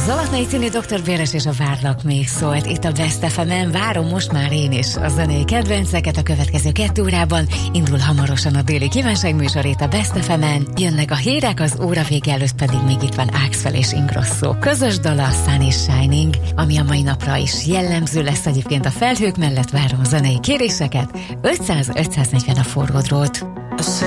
Alatnai Tini Dr. Béres és a Várlak még szólt itt a Best FM-en. Várom most már én is a zenei kedvenceket a következő 2 órában. Indul hamarosan a déli kívánságműsor itt a Best FM-en. Jönnek a hírek, az óra vége előtt pedig még itt van Axwell és Ingrosso. Közös dala a Sun is Shining, ami a mai napra is jellemző lesz egyébként a felhők mellett. Várom a zenei kéréseket. 500-540 a forró drót.